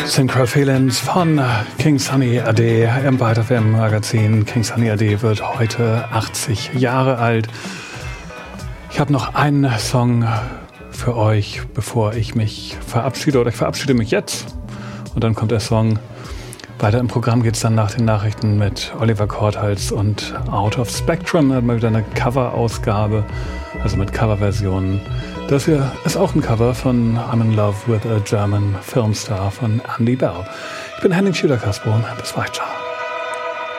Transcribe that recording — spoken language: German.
Synchro Feelings von King Sunny Ade im ByteFM Magazin. King Sunny Ade wird heute 80 Jahre alt. Ich habe noch einen Song für euch, bevor ich mich verabschiede. Oder ich verabschiede mich jetzt. Und dann kommt der Song. Weiter im Programm geht es dann nach den Nachrichten mit Oliver Korthals und Out of Spectrum. Da hat mal wieder eine Cover-Ausgabe, also mit Coverversionen. Das hier ist auch ein Cover von I'm in Love with a German Film Star von Andy Bell. Ich bin Henning Schüler-Kasper. Bis weiter.